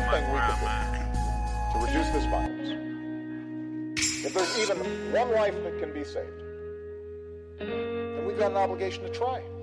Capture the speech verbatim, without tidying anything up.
thing we can do to reduce this violence, if there's even one life that can be saved, then we've got an obligation to try.